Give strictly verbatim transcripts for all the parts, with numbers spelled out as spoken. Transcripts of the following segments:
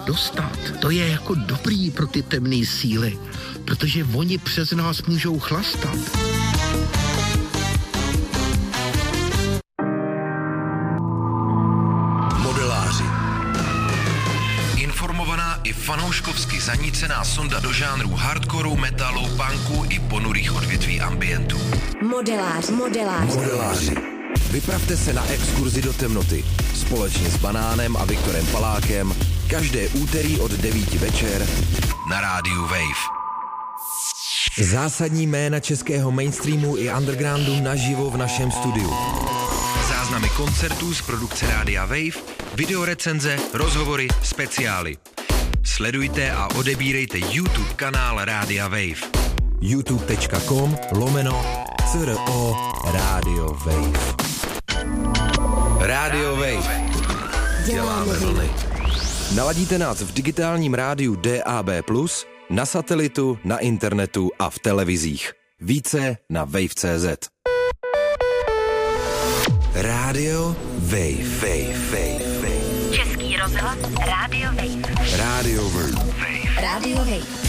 dostat, to je jako dobrý pro ty temné síly, protože oni přes nás můžou chlastat. Modeláři. Informovaná i fanouškovsky zanícená sonda do žánrů hardcoreu, metalu, punku i ponurých odvětví ambientu. Modelář, modelář. Modeláři. Vypravte se na exkurzi do temnoty společně s Banánem a Viktorem Palákem každé úterý od devíti večer na rádiu Wave. Zásadní jména českého mainstreamu i undergroundu naživo v našem studiu. Záznamy koncertů z produkce Rádia Wave, videorecenze, rozhovory, speciály. Sledujte a odebírejte YouTube kanál Rádia Wave. youtube.com lomeno CRO Rádio Wave. Rádio Wave. Děláme vlny. Naladíte nás v digitálním rádiu D A B plus, na satelitu, na internetu a v televizích. Více na wave tečka cé zet. Rádio Wave. Wave, Wave, Wave. Český rozhlas Rádio Wave. Rádio Wave. Rádio Wave.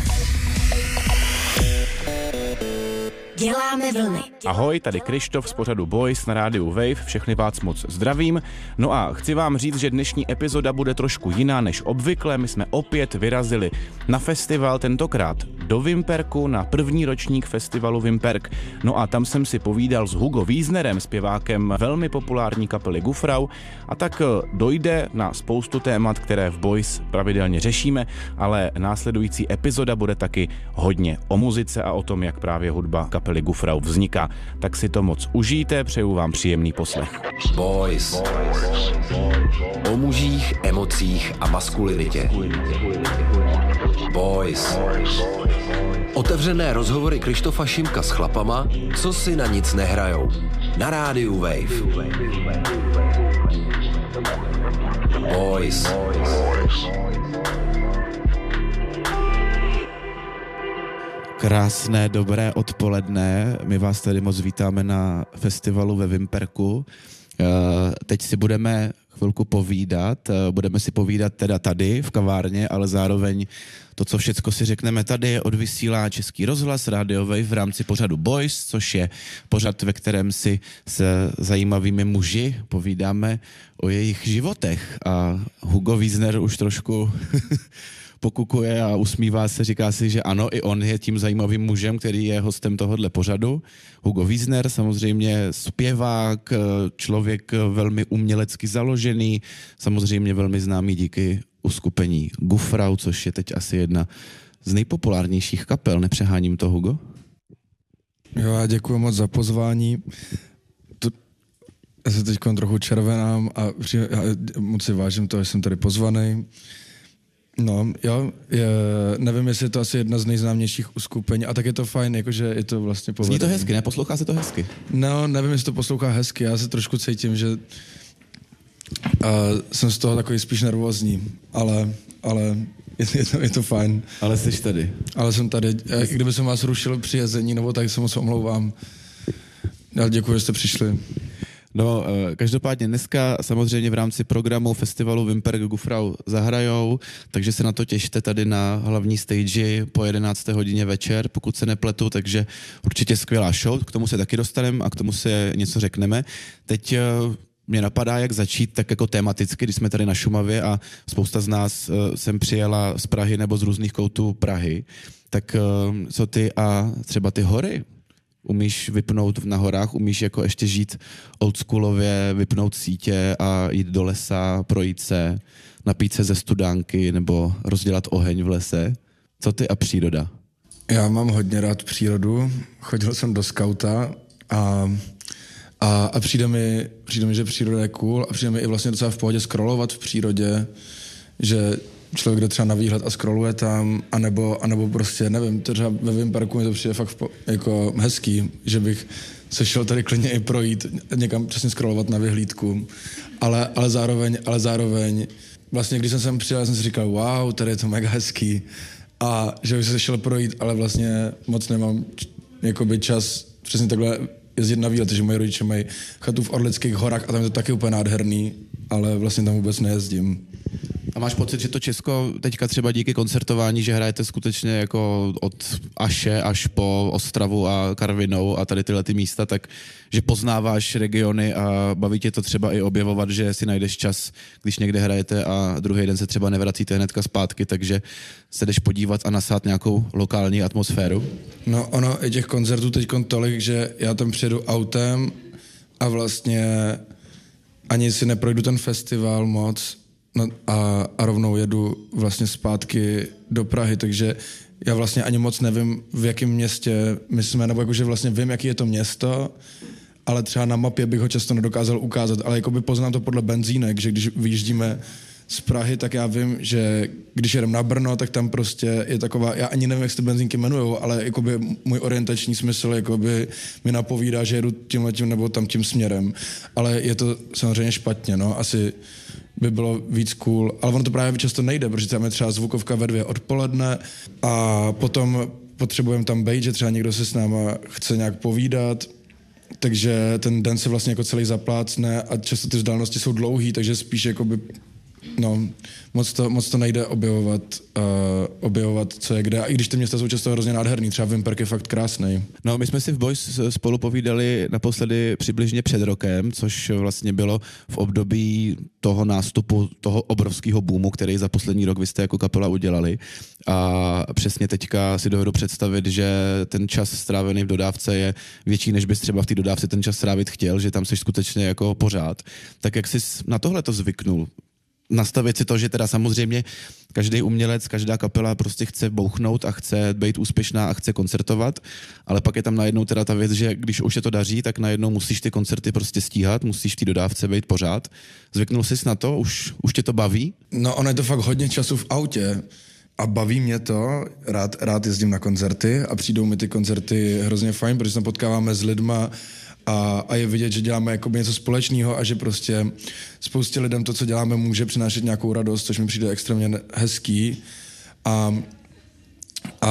Děláme vlny. Ahoj, tady Krištof z pořadu Boys na rádiu Wave, všechny vás moc zdravím. No a chci vám říct, že dnešní epizoda bude trošku jiná než obvykle. My jsme opět vyrazili na festival, tentokrát do Vimperku, na první ročník festivalu Vimperk. No a tam jsem si povídal s Hugo Wiesnerem, zpěvákem velmi populární kapely Gufrau, a tak dojde na spoustu témat, které v Boys pravidelně řešíme, ale následující epizoda bude taky hodně o muzice a o tom, jak právě hudba kapely Gufrau vzniká. Tak si to moc užijte, přeju vám příjemný poslech. Boys. O mužích, emocích a maskulinitě. Boys. Otevřené rozhovory Krištofa Šimka s chlapama, co si na nic nehrajou. Na rádiu Wave. Boys. Krásné, dobré odpoledne. My vás tady moc vítáme na festivalu ve Vimperku. Teď si budeme chvilku povídat. Budeme si povídat teda tady v kavárně, ale zároveň to, co všecko si řekneme tady, odvysílá Český rozhlas Rádio Wave v rámci pořadu Boys, což je pořad, ve kterém si s zajímavými muži povídáme o jejich životech. A Hugo Wiesner už trošku pokukuje a usmívá se, říká si, že ano, i on je tím zajímavým mužem, který je hostem tohohle pořadu. Hugo Wiesner, samozřejmě zpěvák, člověk velmi umělecky založený, samozřejmě velmi známý díky uskupení Gufrau, což je teď asi jedna z nejpopulárnějších kapel. Nepřeháním to, Hugo? Jo, já děkuji moc za pozvání. To, já se teď trochu červenám a při, já moc si vážím toho, že jsem tady pozvaný. No, jo, je, nevím, jestli je to asi jedna z nejznámějších uskupení a tak je to fajn, jakože je to vlastně povedené. Zní to hezky, ne? Poslouchá se to hezky? No, nevím, jestli to poslouchá hezky, já se trošku cítím, že uh, jsem z toho takový spíš nervózní, ale, ale je, je, to, je to fajn. Ale jsi tady. Ale jsem tady, kdyby jsem vás rušil při jezení, nebo tak se moc omlouvám. Já děkuji, že jste přišli. No, každopádně dneska samozřejmě v rámci programu festivalu Vimperk Gufrau zahrajou, takže se na to těšte tady na hlavní stage po jedenácté hodině večer, pokud se nepletu, takže určitě skvělá show, k tomu se taky dostaneme a k tomu se něco řekneme. Teď mě napadá, jak začít tak jako tematicky, když jsme tady na Šumavě a spousta z nás sem přijela z Prahy nebo z různých koutů Prahy, tak co ty a třeba ty hory? Umíš vypnout na horách, umíš jako ještě žít oldschoolově, vypnout sítě a jít do lesa, projít se, napít se ze studánky nebo rozdělat oheň v lese. Co ty a příroda? Já mám hodně rád přírodu, chodil jsem do skauta a, a, a přijde, mi, přijde mi, že příroda je cool a přijde mi i vlastně docela v pohodě scrollovat v přírodě, že člověk jde třeba na výhled a scrolluje tam, anebo, anebo prostě, nevím, třeba ve Vimperku mi to přijde fakt po, jako hezký, že bych se šel tady klidně i projít, někam přesně scrollovat na vyhlídku, ale, ale, zároveň, ale zároveň, vlastně když jsem sem přijel, jsem si říkal, wow, tady je to mega hezký a že bych se šel projít, ale vlastně moc nemám jakoby čas přesně takhle jezdit na výlet, že moji rodiče mají chatu v Orlických horách a tam je to taky úplně nádherný, ale vlastně tam vůbec nejezdím. A máš pocit, že to Česko teďka třeba díky koncertování, že hrajete skutečně jako od Aše až po Ostravu a Karvinou a tady tyhle ty místa, tak že poznáváš regiony a baví tě to třeba i objevovat, že si najdeš čas, když někde hrajete a druhý den se třeba nevracíte hnedka zpátky, takže se jdeš podívat a nasát nějakou lokální atmosféru? No ono, je těch koncertů teď tolik, že já tam přijedu autem a vlastně ani si neprojdu ten festival moc no a, a rovnou jedu vlastně zpátky do Prahy, takže já vlastně ani moc nevím, v jakém městě my jsme, nebo jakože vlastně vím, jaký je to město, ale třeba na mapě bych ho často nedokázal ukázat, ale jakoby poznám to podle benzínek, že když vyjíždíme z Prahy, tak já vím, že když jedem na Brno, tak tam prostě je taková, já ani nevím, jak se ty benzínky jmenujou, ale jakoby můj orientační smysl jakoby mi napovídá, že jedu tímhletím nebo tam tím směrem. Ale je to samozřejmě špatně, no, asi by bylo víc cool, ale ono to právě často nejde, protože tam je třeba zvukovka ve dvě odpoledne a potom potřebujeme tam být, že třeba někdo se s náma chce nějak povídat, takže ten den se vlastně jako celý zaplácne a často ty vzdálenosti jsou dlouhý, takže spíš jakoby no, moc to, moc to nejde objevovat, uh, objevovat, co je kde. A i když ty města jsou často hrozně nádherný, třeba Vimperk je fakt krásný. No, my jsme si v Boys spolu povídali naposledy přibližně před rokem, což vlastně bylo v období toho nástupu, toho obrovského boomu, který za poslední rok vy jste jako kapela udělali. A přesně teďka si dovedu představit, že ten čas strávený v dodávce je větší, než bys třeba v té dodávce ten čas strávit chtěl, že tam jsi skutečně jako pořád. Tak jak jsi na tohle to zvyknul? Nastavit si to, že teda samozřejmě každý umělec, každá kapela prostě chce bouchnout a chce být úspěšná a chce koncertovat, ale pak je tam najednou teda ta věc, že když už je to daří, tak najednou musíš ty koncerty prostě stíhat, musíš v té dodávce být pořád. Zvyknul jsi na to? Už, už tě to baví? No ono je to fakt hodně času v autě a baví mě to, rád, rád jezdím na koncerty a přijdou mi ty koncerty hrozně fajn, protože se tam potkáváme s lidma A, a je vidět, že děláme jakoby něco společného a že prostě spoustě lidem to, co děláme, může přinášet nějakou radost, což mi přijde extrémně hezký. A, a,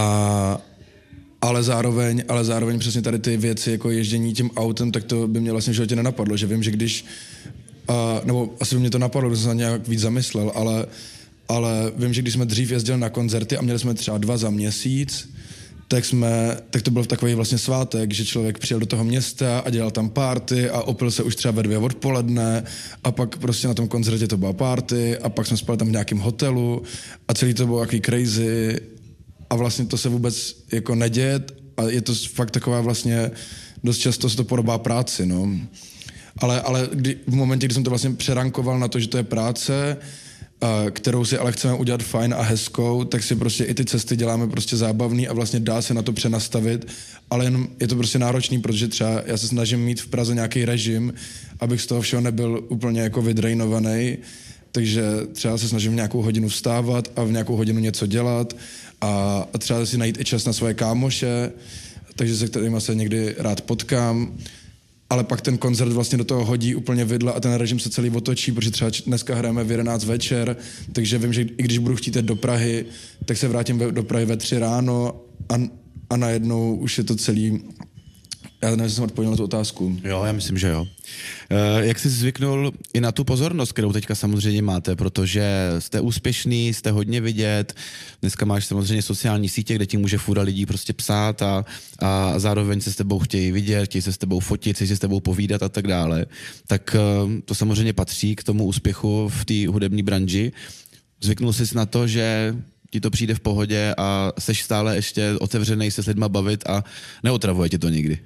ale, zároveň, ale zároveň přesně tady ty věci, jako ježdění tím autem, tak to by mě vlastně v životě nenapadlo, že vím, že když, a, nebo asi by mě to napadlo, když jsem se nějak víc zamyslel, ale, ale vím, že když jsme dřív jezdili na koncerty a měli jsme třeba dva za měsíc, tak jsme, tak to byl takový vlastně svátek, že člověk přijel do toho města a dělal tam party a opil se už třeba ve dvě odpoledne a pak prostě na tom koncertě to byla party a pak jsme spali tam v nějakém hotelu a celý to bylo takový crazy a vlastně to se vůbec jako neděje a je to fakt taková vlastně, dost často se to podobá práci, no. Ale, ale kdy, v momentě, kdy jsem to vlastně přerankoval na to, že to je práce, kterou si ale chceme udělat fajn a hezkou, tak si prostě i ty cesty děláme prostě zábavný a vlastně dá se na to přenastavit, ale jenom je to prostě náročný, protože třeba já se snažím mít v Praze nějaký režim, abych z toho všeho nebyl úplně jako vydrejnovaný, takže třeba se snažím nějakou hodinu vstávat a v nějakou hodinu něco dělat a, a třeba si najít i čas na svoje kámoše, takže se kterýma se někdy rád potkám. Ale pak ten koncert vlastně do toho hodí úplně vidle a ten režim se celý otočí, protože třeba dneska hrajeme v jedenáct večer, takže vím, že i když budu chtít jít do Prahy, tak se vrátím do Prahy ve tři ráno a, a najednou už je to celý. Já nevím, jestli jsem odpověděl na tu otázku. Jo, já myslím, že jo. E, jak jsi zvyknul i na tu pozornost, kterou teďka samozřejmě máte, protože jste úspěšný, jste hodně vidět, dneska máš samozřejmě sociální sítě, kde ti může fůra lidí prostě psát a, a zároveň se s tebou chtějí vidět, chtějí se s tebou fotit, chtějí se s tebou povídat a tak dále. Tak e, to samozřejmě patří k tomu úspěchu v té hudební branži. Zvyknul jsi na to, že ti to přijde v pohodě a seš stále ještě otevřenej se s lidma bavit a neotravuje ti to nikdy?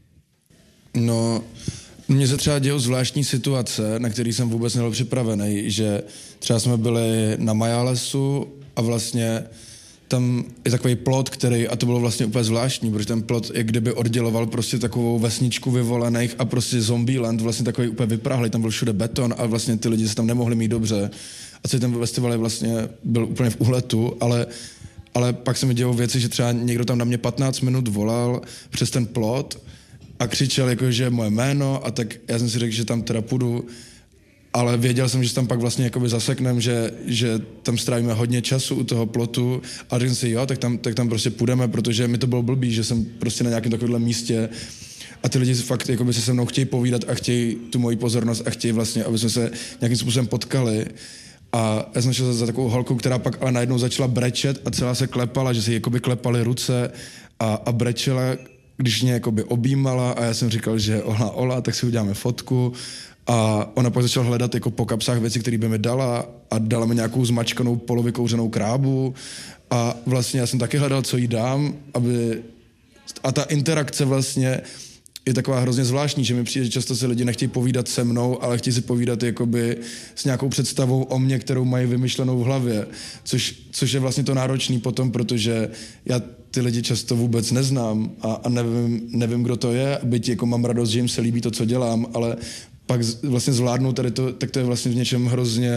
No, mně se třeba dějou zvláštní situace, na který jsem vůbec nebyl připravený, že třeba jsme byli na Majálesu a vlastně tam je takový plot, který, a to bylo vlastně úplně zvláštní, protože ten plot jak kdyby odděloval prostě takovou vesničku vyvolených a prostě Zombieland, vlastně takový úplně vyprahlý, tam byl všude beton a vlastně ty lidi se tam nemohli mít dobře. A celý ten festival vlastně byl úplně v úletu, ale ale pak se mi dělou věci, že třeba někdo tam na mě patnáct minut volal přes ten plot a křičel jako, že je moje jméno a tak já jsem si řekl, že tam teda půjdu, ale věděl jsem, že se tam pak vlastně jakoby zaseknem, že, že tam strávíme hodně času u toho plotu a řekl jsem si, jo, tak tam, tak tam prostě půjdeme, protože mi to bylo blbý, že jsem prostě na nějakém takovémhle místě a ty lidi fakt jakoby se se mnou chtějí povídat a chtějí tu moji pozornost a chtějí vlastně, aby jsme se nějakým způsobem potkali. A já jsem šel za, za takovou holkou, která pak ale najednou začala brečet a celá se klepala, že si jakoby klepaly ruce a, a brečela, když mě jakoby objímala a já jsem říkal, že ola, ola, tak si uděláme fotku. A ona pak začala hledat jako po kapsách věci, které by mi dala a dala mi nějakou zmačkanou polovykouřenou krábu a vlastně já jsem taky hledal, co jí dám, aby... A ta interakce vlastně je taková hrozně zvláštní, že mi přijde, že často se lidi nechtějí povídat se mnou, ale chtějí si povídat jakoby s nějakou představou o mně, kterou mají vymyšlenou v hlavě, což, což je vlastně to náročný potom, protože já ty lidi často vůbec neznám a, a nevím, nevím, kdo to je, byť jako mám radost, že jim se líbí to, co dělám, ale pak vlastně zvládnout tady to, tak to je vlastně v něčem hrozně,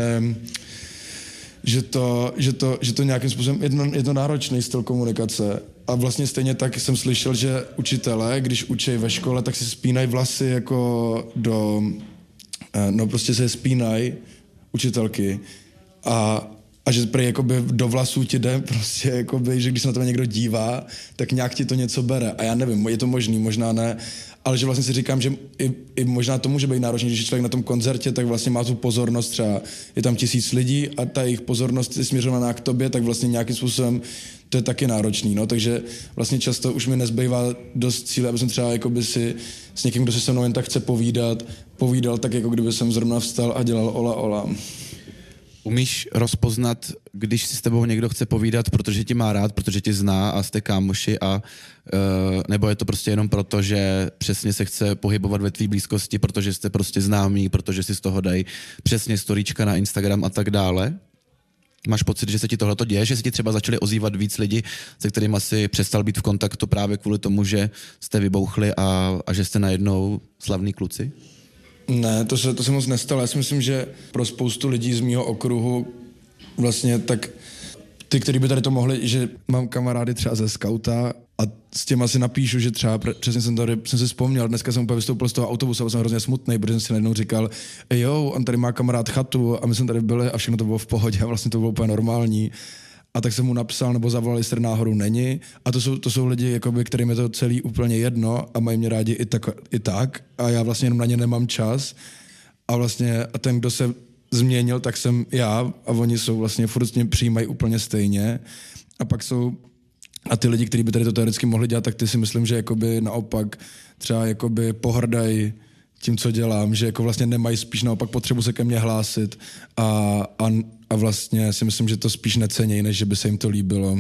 že to, že to, že to nějakým způsobem, je to, je to náročný styl komunikace. A vlastně stejně tak jsem slyšel, že učitelé, když učí ve škole, tak si spínají vlasy jako do, no prostě se spínají učitelky a A že prý jakoby do vlasů ti jde prostě, jakoby, že když se na to někdo dívá, tak nějak ti to něco bere. A já nevím, je to možný, možná ne, ale že vlastně si říkám, že i, i možná to může být náročný, když je člověk na tom koncertě, tak vlastně má tu pozornost, třeba je tam tisíc lidí a ta jejich pozornost je směřovaná k tobě, tak vlastně nějakým způsobem to je taky náročný, no, takže vlastně často už mi nezbývá dost cíle, aby jsem třeba jakoby si s někým, kdo si se mnou jen tak chce povídat, povídal tak, jako kdyby jsem zrovna vstal a dělal ola ola. Umíš rozpoznat, když si s tebou někdo chce povídat, protože tě má rád, protože tě zná a jste kámoši, a uh, nebo je to prostě jenom proto, že přesně se chce pohybovat ve tvý blízkosti, protože jste prostě známí, protože si z toho dají přesně storíčka na Instagram a tak dále? Máš pocit, že se ti tohleto děje, že se ti třeba začali ozývat víc lidi, se kterými si přestal být v kontaktu právě kvůli tomu, že jste vybouchli a, a že jste najednou slavní kluci? Ne, to se, to se moc nestalo. Já si myslím, že pro spoustu lidí z mýho okruhu vlastně tak ty, kteří by tady to mohli, že mám kamarády třeba ze skauta a s těma si napíšu, že třeba přesně jsem tady jsem si vzpomněl, dneska jsem úplně vystoupil z toho autobusu a jsem hrozně smutný, protože jsem si najednou říkal, jo, on tady má kamarád chatu a my jsme tady byli a všechno to bylo v pohodě a vlastně to bylo úplně normální. A tak jsem mu napsal nebo zavolal, jestli náhodou není. A to jsou, to jsou lidi, jakoby, kterým je to celý úplně jedno a mají mě rádi i tak, i tak. A já vlastně jenom na ně nemám čas. A vlastně a ten, kdo se změnil, tak jsem já a oni jsou vlastně furt mě přijímají úplně stejně. A pak jsou a ty lidi, kteří by tady to teoreticky mohli dělat, tak ty si myslím, že jakoby naopak třeba jakoby pohrdají tím, co dělám, že jako vlastně nemají spíš naopak potřebu se ke mně hlásit a, a, a vlastně si myslím, že to spíš necenějí, než že by se jim to líbilo.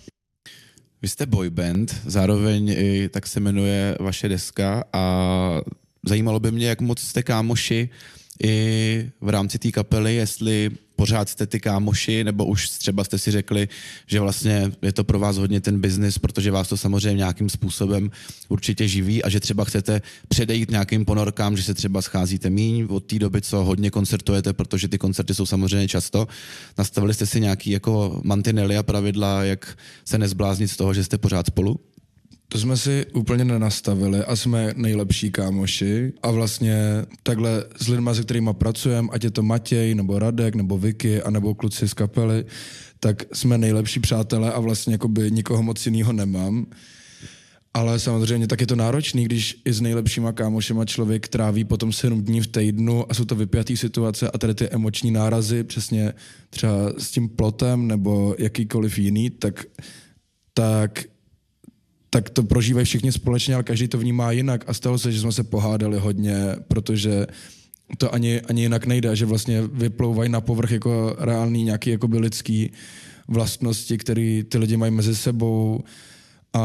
Vy jste boyband, zároveň i tak se jmenuje vaše deska a zajímalo by mě, jak moc jste kámoši i v rámci té kapely, jestli pořád jste ty kámoši, nebo už třeba jste si řekli, že vlastně je to pro vás hodně ten biznis, protože vás to samozřejmě nějakým způsobem určitě živí a že třeba chcete předejít nějakým ponorkám, že se třeba scházíte míň od té doby, co hodně koncertujete, protože ty koncerty jsou samozřejmě často. Nastavili jste si nějaký jako mantinely a pravidla, jak se nezbláznit z toho, že jste pořád spolu? To jsme si úplně nenastavili a jsme nejlepší kámoši a vlastně takhle s lidma, se kterýma pracujeme, ať je to Matěj, nebo Radek, nebo Vicky, anebo kluci z kapely, tak jsme nejlepší přátelé a vlastně jakoby nikoho moc jinýho nemám. Ale samozřejmě tak je to náročný, když i s nejlepšíma kámošema člověk tráví potom sedm dní v týdnu a jsou to vypjatý situace a tady ty emoční nárazy, přesně třeba s tím plotem nebo jakýkoliv jiný, tak, tak tak to prožívají všichni společně, ale každý to vnímá jinak a stalo se, že jsme se pohádali hodně, protože to ani, ani jinak nejde, že vlastně vyplouvají na povrch jako reální nějaký jakoby lidský vlastnosti, které ty lidi mají mezi sebou a,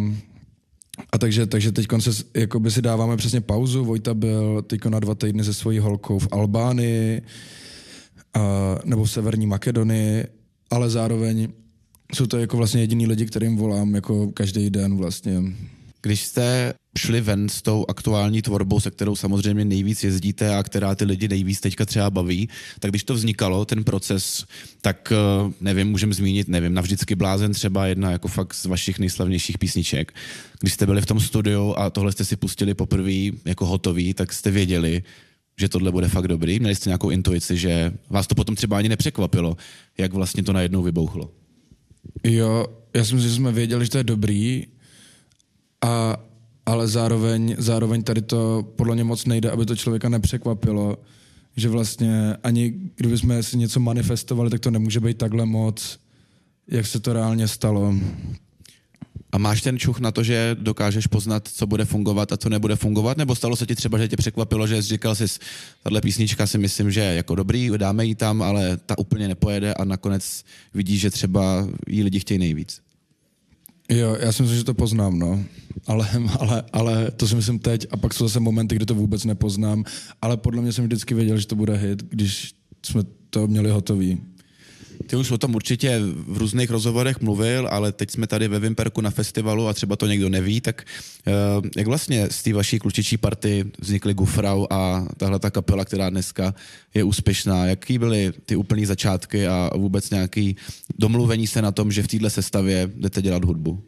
a takže, takže teď se jakoby si dáváme přesně pauzu. Vojta byl teď na dva týdny se svojí holkou v Albánii a, nebo v Severní Makedonii, ale zároveň jsou to jako vlastně jediný lidi, kterým volám jako každý den vlastně. Když jste šli ven s tou aktuální tvorbou, se kterou samozřejmě nejvíc jezdíte a která ty lidi nejvíc teďka třeba baví, tak když to vznikalo, ten proces, tak nevím, můžeme zmínit, nevím, Navždycky blázen, třeba jedna jako fakt z vašich nejslavnějších písniček. Když jste byli v tom studiu a tohle jste si pustili poprvé jako hotový, tak jste věděli, že tohle bude fakt dobrý? Měli jste nějakou intuici, že vás to potom třeba ani nepřekvapilo, jak vlastně to najednou vybouchlo? Jo, já si myslím, že jsme věděli, že to je dobrý, a, ale zároveň, zároveň tady to podle mě moc nejde, aby to člověka nepřekvapilo, že vlastně ani kdyby jsme si něco manifestovali, tak to nemůže být takhle moc, jak se to reálně stalo. A máš ten čuch na to, že dokážeš poznat, co bude fungovat a co nebude fungovat? Nebo stalo se ti třeba, že tě překvapilo, že jsi říkal jsi, tahle písnička si myslím, že je jako dobrý, dáme ji tam, ale ta úplně nepojede a nakonec vidíš, že třeba jí lidi chtějí nejvíc? Jo, já si myslím, že to poznám, no. Ale, ale, ale to si myslím teď a pak jsou zase momenty, kdy to vůbec nepoznám, ale podle mě jsem vždycky věděl, že to bude hit, když jsme to měli hotový. Ty už o tom určitě v různých rozhovorech mluvil, ale teď jsme tady ve Vimperku na festivalu a třeba to někdo neví, tak uh, jak vlastně z té vaší klučičí party vznikly Gufrau a tahle ta kapela, která dneska je úspěšná, jaký byly ty úplný začátky a vůbec nějaký domluvení se na tom, že v téhle sestavě jdete dělat hudbu?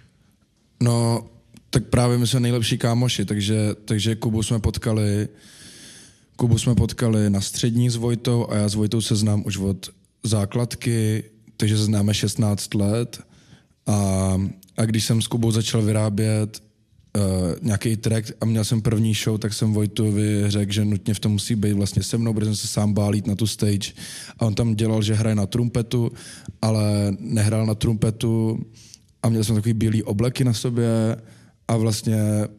No, tak právě my jsme nejlepší kámoši, takže, takže Kubu jsme potkali Kubu jsme potkali na střední s Vojtou a já s Vojtou se znám už od základky, takže se známe šestnáct let a, a když jsem s Kubou začal vyrábět uh, nějaký track a měl jsem první show, tak jsem Vojtovi řekl, že nutně v tom musí být vlastně se mnou, protože jsem se sám bál jít na tu stage a on tam dělal, že hraje na trumpetu, ale nehrál na trumpetu a měl jsem takový bílý obleky na sobě a vlastně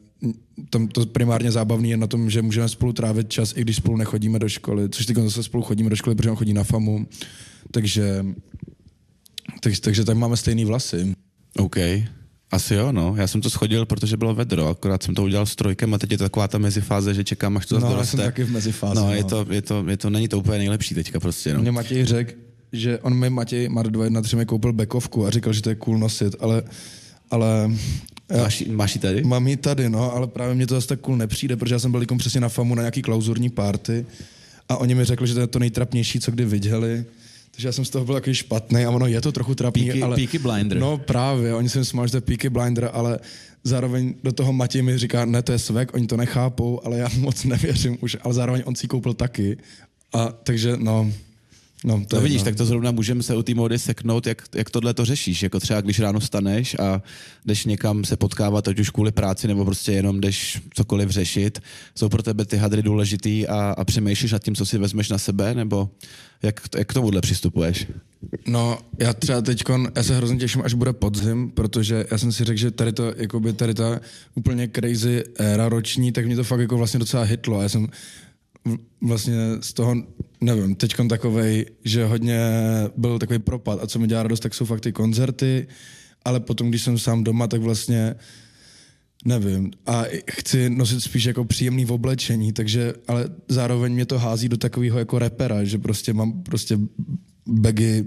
tam to primárně zábavný je na tom, že můžeme spolu trávit čas, i když spolu nechodíme do školy, což teď zase spolu chodíme do školy, protože on chodí na FAMu, takže, takže, takže tam máme stejný vlasy. OK, asi jo, no. Já jsem to schodil, protože bylo vedro, akorát jsem to udělal s trojkem a teď je to taková ta mezifáze, že čekám, až to zase no, doroste. No, já jsem taky v mezifázi. No, no. Je, to, je, to, je to, není to úplně nejlepší teďka prostě, no. Mě Matěj řekl, že on mi Matěj Mar dva jedna tři mi koupil bekovku a říkal, že to je cool nosit, ale ale Máš, máš ji tady? Mám ji tady, no, ale právě mě to zase tak cool nepřijde, protože já jsem byl přesně na FAMu na nějaký klauzurní party a oni mi řekli, že to je to nejtrapnější, co kdy viděli. Takže já jsem z toho byl takový špatný a ono je to trochu trapný, Peaky, ale... Peaky Blinder. No právě, oni se mi smáli, že to je Peaky Blinder, ale zároveň do toho Matěj mi říká, ne, to je svek, oni to nechápou, ale já moc nevěřím už, ale zároveň on si ji koupil taky. A takže, no... No, to no je, vidíš, no. tak to zrovna můžeme se u té módy seknout, jak, jak tohle to řešíš, jako třeba když ráno staneš a jdeš někam se potkávat, ať už kvůli práci, nebo prostě jenom jdeš cokoliv řešit, jsou pro tebe ty hadry důležitý a, a přemýšlíš nad tím, co si vezmeš na sebe, nebo jak, jak k tomuhle přistupuješ? No, já třeba teďkon, já se hrozně těším, až bude podzim, protože já jsem si řekl, že tady to, jakoby tady ta úplně crazy éra roční, tak mě to fakt jako vlastně docela hitlo. Já jsem vlastně z toho, nevím, teďkon takovej, že hodně byl takový propad a co mi dělá radost, tak jsou fakt ty koncerty, ale potom, když jsem sám doma, tak vlastně nevím. A chci nosit spíš jako příjemný v oblečení, takže, ale zároveň mě to hází do takového jako rapera, že prostě mám prostě bagy,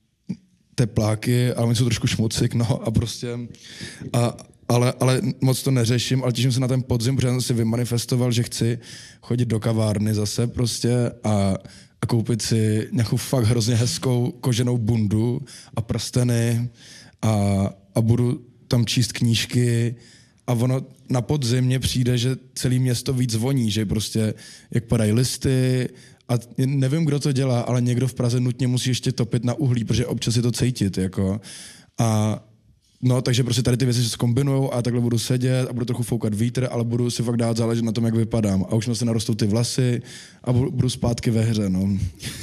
tepláky, ale oni jsou trošku šmucik, no a prostě a Ale, ale moc to neřeším, ale těším se na ten podzim, protože jsem si vymanifestoval, že chci chodit do kavárny zase prostě a, a koupit si nějakou fakt hrozně hezkou koženou bundu a prsteny a, a budu tam číst knížky a ono na podzim mně přijde, že celé město víc voní, že prostě jak padají listy a nevím, kdo to dělá, ale někdo v Praze nutně musí ještě topit na uhlí, protože občas je to cítit, jako a no, takže prostě tady ty věci se zkombinujou a takhle budu sedět a budu trochu foukat vítr, ale budu si fakt dát záležet na tom, jak vypadám. A už mi se narostou ty vlasy a budu, budu zpátky ve hře, no.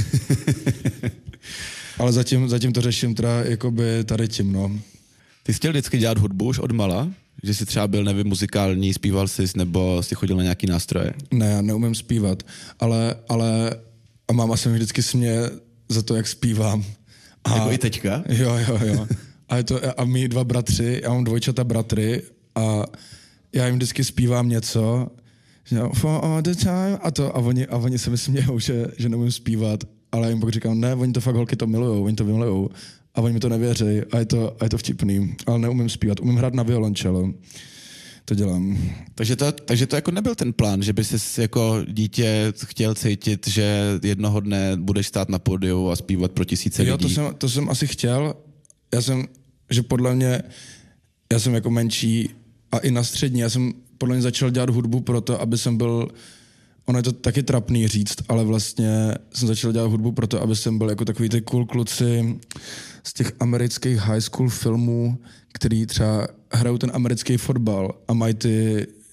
Ale zatím, zatím to řeším teda jakoby tady tím, no. Ty jsi chtěl vždycky dělat hudbu už od mala? Že jsi třeba byl, nevím, muzikální, zpíval jsi, nebo jsi chodil na nějaký nástroje? Ne, já neumím zpívat, ale, ale a máma se mi vždycky směje za to, jak zpívám. A, jako i teďka? Jo, jo, jo. A, je to, a mý dva bratři, já mám dvojčata bratry a já jim vždycky zpívám něco, že for all the time a to a oni, a oni se mi smějou, že, že neumím zpívat, ale já jim pak říkám, ne, oni to fakt holky to milujou, oni to vymilujou a oni mi to nevěří a je to, a je to vtipný, ale neumím zpívat, umím hrát na violončelo, to dělám. Takže to, takže to jako nebyl ten plán, že by jsi jako dítě chtěl cítit, že jednoho dne budeš stát na pódiu a zpívat pro tisíce jo, lidí? Jo, to jsem, to jsem asi chtěl, já jsem, že podle mě, já jsem jako menší a i na střední, já jsem podle mě začal dělat hudbu proto, aby jsem byl, ono je to taky trapný říct, ale vlastně jsem začal dělat hudbu proto, aby jsem byl jako takový ty cool kluci z těch amerických high school filmů, který třeba hrajou ten americký fotbal a mají ty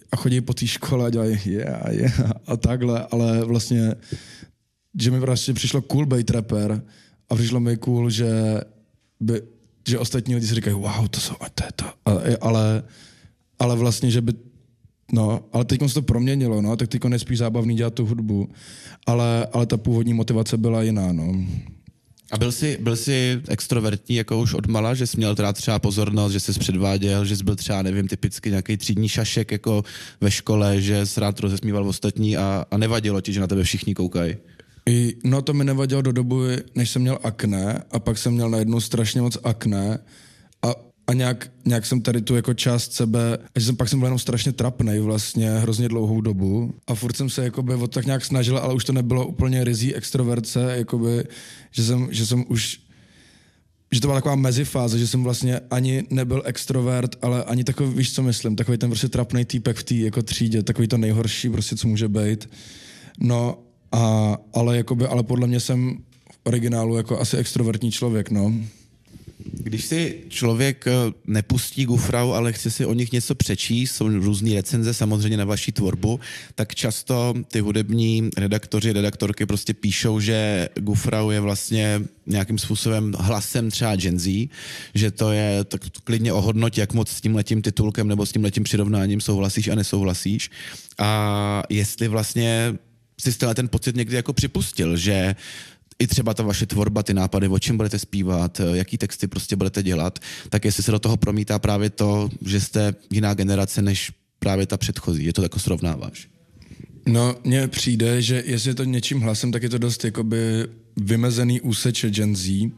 a chodí po té škole a dělají yeah, yeah, a takhle, ale vlastně, že mi prostě přišlo cool být rapper a přišlo mi cool, že, by, že ostatní lidi si říkají, wow, to jsou, to je to, ale, ale, ale vlastně, že by, no, ale teď se to proměnilo, no, tak teď je spíš zábavný dělat tu hudbu, ale, ale ta původní motivace byla jiná, no. A byl jsi, byl jsi extrovertní jako už odmala, že jsi měl teda třeba pozornost, že jsi předváděl, že jsi byl třeba, nevím, typicky nějaký třídní šašek jako ve škole, že jsi rád rozesmíval ostatní a, a nevadilo ti, že na tebe všichni koukají? I, no to mi nevadilo do doby, než jsem měl akné a pak jsem měl najednou strašně moc akné a, a nějak, nějak jsem tady tu jako část sebe, a že jsem pak jsem byl jenom strašně trapnej vlastně hrozně dlouhou dobu a furt jsem se jakoby od tak nějak snažil, ale už to nebylo úplně rizí extroverce, jakoby, že jsem, že jsem už, že to byla taková mezifáze, že jsem vlastně ani nebyl extrovert, ale ani takový, víš co myslím, takový ten prostě trapnej týpek v té jako třídě, takový to nejhorší prostě, co může být. No a, ale jakoby, ale podle mě jsem v originálu jako asi extrovertní člověk, no. Když si člověk nepustí Gufrau, ale chce si o nich něco přečíst, jsou různý recenze samozřejmě na vaši tvorbu, tak často ty hudební redaktoři, redaktorky prostě píšou, že Gufrau je vlastně nějakým způsobem hlasem třeba Gen Z, že to je tak klidně ohodnot, jak moc s tímhletím titulkem nebo s tímhletím přirovnáním souhlasíš a nesouhlasíš. A jestli vlastně jsi ten pocit někdy jako připustil, že i třeba ta vaše tvorba, ty nápady, o čem budete zpívat, jaký texty prostě budete dělat, tak jestli se do toho promítá právě to, že jste jiná generace než právě ta předchozí. Je to jako srovnáváš? No, mně přijde, že jestli je to něčím hlasem, tak je to dost jakoby vymezený úseče Gen Z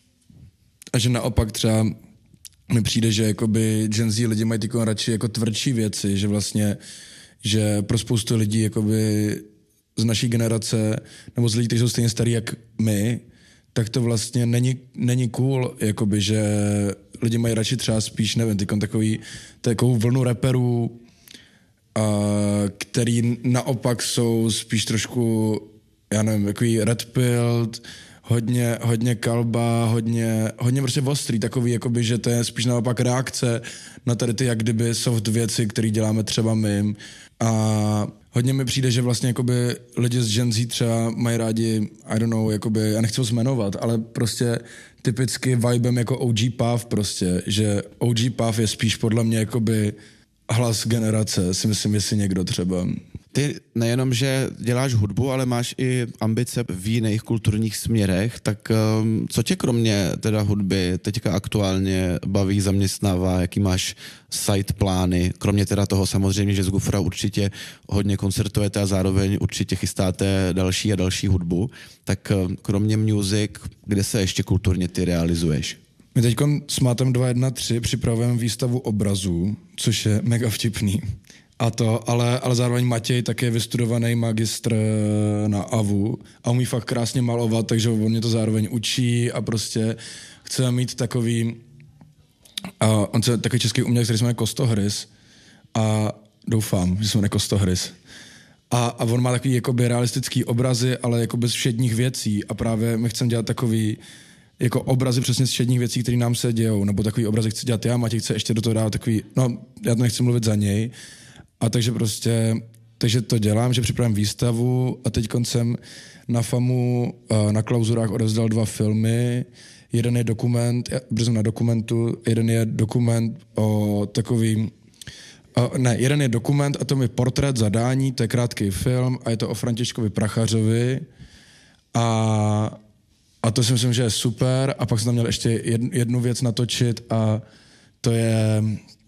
a že naopak třeba mi přijde, že jakoby Gen Z lidi mají tyko radši jako tvrdší věci, že vlastně, že pro spoustu lidí jakoby z naší generace, nebo z lidí, kteří jsou stejně starý jak my, tak to vlastně není, není cool, jakoby, že lidi mají radši třeba spíš, nevím, tykom takový, takovou vlnu rapperů, a, který naopak jsou spíš trošku, já nevím, takový red pilled, hodně, hodně kalba, hodně, hodně prostě ostrý, takový, jakoby, že to je spíš naopak reakce na tady ty jak kdyby soft věci, které děláme třeba my. A hodně mi přijde, že vlastně jakoby lidi z Gen Z třeba mají rádi, I don't know, jakoby, já nechci ho zmenovat, ale prostě typicky vibem jako O G Puff prostě, že O G Puff je spíš podle mě jakoby hlas generace, si myslím, jestli někdo třeba. Ty nejenom, že děláš hudbu, ale máš i ambice v jiných kulturních směrech, tak um, co tě kromě teda hudby teďka aktuálně baví, zaměstnává, jaký máš side plány, kromě teda toho samozřejmě, že z Gufrau určitě hodně koncertujete a zároveň určitě chystáte další a další hudbu, tak um, kromě music, kde se ještě kulturně ty realizuješ? My teď s Mátem dva jedna tři připravujeme výstavu obrazů, což je mega vtipný. A to, ale, ale zároveň Matěj tak je vystudovaný magistr na A V U a umí fakt krásně malovat, takže on mě to zároveň učí a prostě chceme mít takový, a on je takový český umělec, který se jmenuje Kostohrys a doufám, že se jmenuje Kostohrys. A, a on má takový jakoby realistický obrazy, ale jako bez všedních věcí a právě my chceme dělat takový jako obrazy přesně z všedních věcí, které nám se dějou, nebo takový obrazy chci dělat já, Matěj chce ještě do toho dát takový, no já to nechci mluvit za něj, a takže prostě, takže to dělám, že připravím výstavu a teď koncem na FAMu na klauzurách odevzdal dva filmy, jeden je dokument, brzo na dokumentu, jeden je dokument o takovým, o, ne, jeden je dokument a to je portrét zadání, to je krátký film a je to o Františkovi Prachařovi a A to si myslím, že je super. A pak jsem tam měl ještě jednu věc natočit a to je,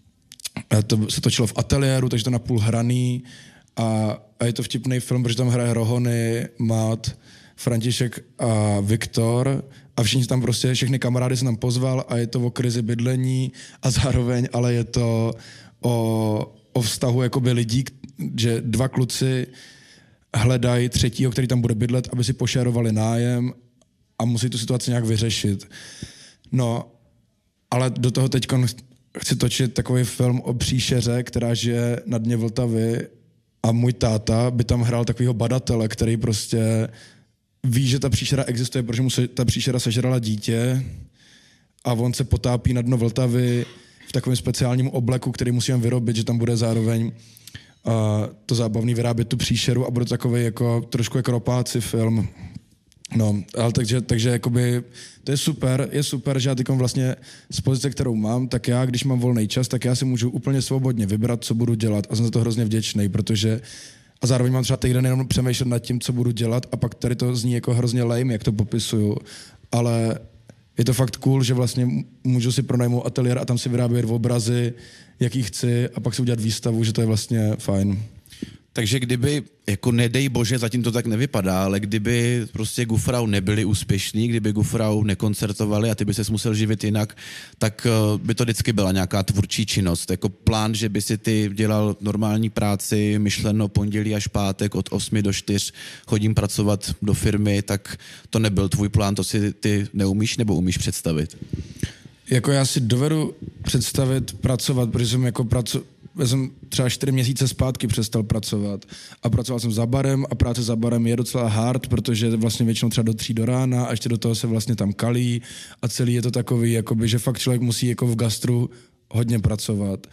to se točilo v ateliéru, takže to napůl hraný a, a je to vtipný film, protože tam hraje Rohony, Mát, František a Viktor a všichni tam prostě, všechny kamarády jsem tam pozval a je to o krizi bydlení a zároveň, ale je to o, o vztahu jakoby lidí, že dva kluci hledají třetího, který tam bude bydlet, aby si pošerovali nájem a musí tu situaci nějak vyřešit. No, ale do toho teď chci točit takový film o příšeře, která žije na dně Vltavy a můj táta by tam hrál takovýho badatele, který prostě ví, že ta příšera existuje, protože mu se ta příšera sežrala dítě a on se potápí na dno Vltavy v takovém speciálním obleku, který musíme vyrobit, že tam bude zároveň a to zábavný vyrábět tu příšeru a bude to takový jako trošku jako ropáci film. No, ale takže, takže jakoby, to je super, je super, že já teďkom vlastně z pozice, kterou mám, tak já, když mám volný čas, tak já si můžu úplně svobodně vybrat, co budu dělat a jsem za to hrozně vděčný, protože a zároveň mám třeba týden jenom přemýšlet nad tím, co budu dělat a pak tady to zní jako hrozně lame, jak to popisuju, ale je to fakt cool, že vlastně můžu si pronajmout ateliér a tam si vyrábět obrazy, jaký chci a pak si udělat výstavu, že to je vlastně fajn. Takže kdyby, jako nedej bože, zatím to tak nevypadá, ale kdyby prostě Gufrau nebyli úspěšní, kdyby Gufrau nekoncertovali a ty by ses musel živit jinak, tak by to vždycky byla nějaká tvůrčí činnost. Jako plán, že by si ty dělal normální práci, myšleno pondělí až pátek od osmi do čtyř, chodím pracovat do firmy, tak to nebyl tvůj plán, to si ty neumíš nebo umíš představit? Jako já si dovedu představit pracovat, protože jsem jako pracu... Já jsem třeba čtyři měsíce zpátky přestal pracovat a pracoval jsem za barem a práce za barem je docela hard, protože vlastně většinou třeba do tří do rána a ještě do toho se vlastně tam kalí a celý je to takový, jakoby, že fakt člověk musí jako v gastru hodně pracovat.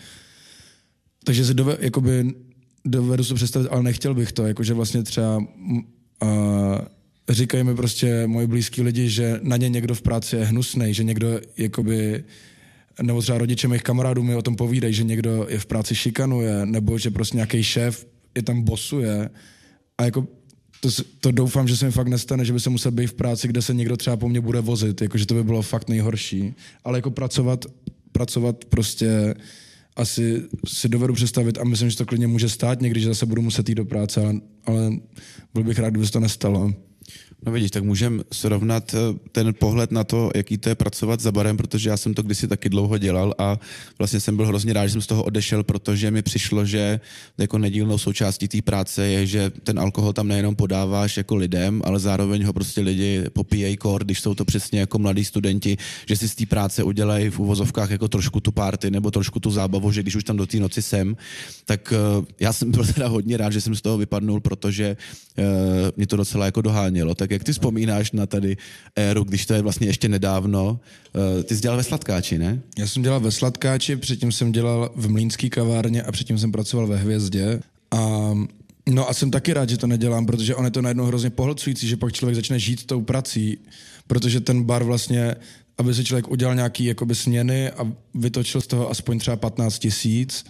Takže si dove, jakoby, dovedu si představit, ale nechtěl bych to, jakože vlastně třeba uh, říkají mi prostě moji blízký lidi, že na ně někdo v práci je hnusnej, že někdo jakoby nebo třeba rodiče mých kamarádů mi o tom povídají, že někdo je v práci šikanuje, nebo že prostě nějaký šéf je tam bosuje. A jako to, to doufám, že se mi fakt nestane, že by se musel být v práci, kde se někdo třeba po mně bude vozit, jakože to by bylo fakt nejhorší. Ale jako pracovat, pracovat prostě asi si dovedu představit a myslím, že to klidně může stát někdy, že zase budu muset jít do práce, ale, ale byl bych rád, kdyby se to nestalo. No vidíš, tak můžeme srovnat ten pohled na to, jaký to je pracovat za barem, protože já jsem to kdysi taky dlouho dělal a vlastně jsem byl hrozně rád, že jsem z toho odešel, protože mi přišlo, že jako nedílnou součástí té práce je, že ten alkohol tam nejenom podáváš jako lidem, ale zároveň ho prostě lidi popíjejí kor, když jsou to přesně jako mladí studenti, že si z té práce udělají v uvozovkách jako trošku tu party nebo trošku tu zábavu, že když už tam do té noci jsem, tak uh, já jsem byl teda hodně rád, že jsem z toho vypadnul, protože uh, mě to docela jako dohánělo. Tak jak ty vzpomínáš na tady éru, když to je vlastně ještě nedávno, uh, ty jsi dělal ve Sladkáči, ne? Já jsem dělal ve Sladkáči, předtím jsem dělal v Mlýnský kavárně a předtím jsem pracoval ve Hvězdě. A no a jsem taky rád, že to nedělám, protože on je to najednou hrozně pohlcující, že pak člověk začne žít tou prací, protože ten bar vlastně, aby si člověk udělal nějaký jakoby směny a vytočil z toho aspoň třeba patnáct tisíc,